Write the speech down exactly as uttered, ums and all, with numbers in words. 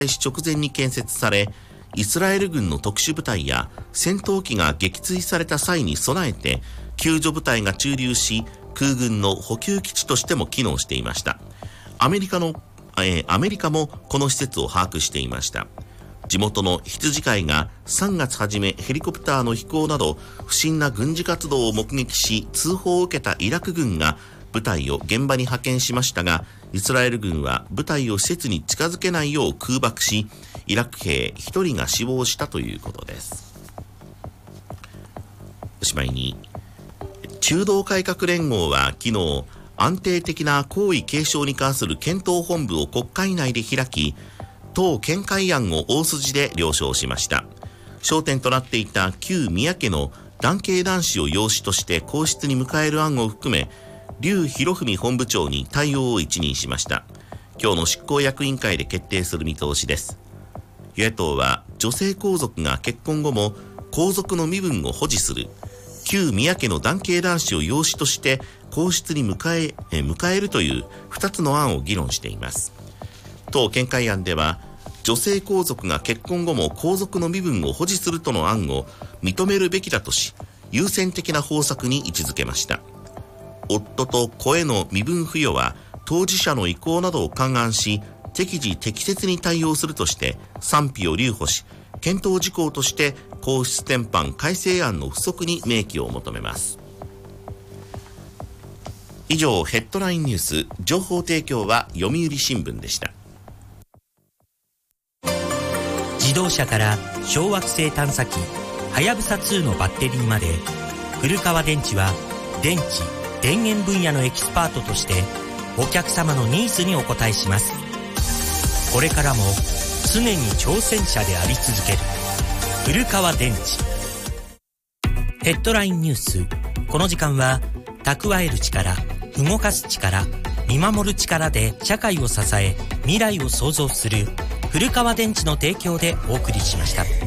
始直前に建設され、イスラエル軍の特殊部隊や戦闘機が撃墜された際に備えて救助部隊が駐留し、空軍の補給基地としても機能していました。アメリカの、えー、アメリカもこの施設を把握していました。地元の羊飼いがさんがつ初めヘリコプターの飛行など不審な軍事活動を目撃し、通報を受けたイラク軍が部隊を現場に派遣しましたが、イスラエル軍は部隊を施設に近づけないよう空爆し、イラク兵ひとりが死亡したということです。おしまいに、中道改革連合は昨日、安定的な皇位継承に関する検討本部を国会内で開き、党見解案を大筋で了承しました。焦点となっていた旧宮家の男系男子を養子として皇室に迎える案を含め、劉博文本部長に対応を一任しました。今日の執行役員会で決定する見通しです。与野党は女性皇族が結婚後も皇族の身分を保持する旧宮家の男系男子を養子として皇室に迎え、え迎えるというふたつの案を議論しています。党見解案では、女性皇族が結婚後も皇族の身分を保持するとの案を認めるべきだとし、優先的な方策に位置づけました。夫と子への身分付与は当事者の意向などを勘案し、適時適切に対応するとして賛否を留保し、検討事項として皇室典範改正案の付則に明記を求めます。以上、ヘッドラインニュース、情報提供は読売新聞でした。 自動車から小惑星探査機はやぶさツーのバッテリーまで、古川電池は電池・電源分野のエキスパートとしてお客様のニーズにお応えします。これからも常に挑戦者であり続ける古川電池。ヘッドラインニュース、この時間は蓄える力、動かす力、見守る力で社会を支え未来を創造する古川電池の提供でお送りしました。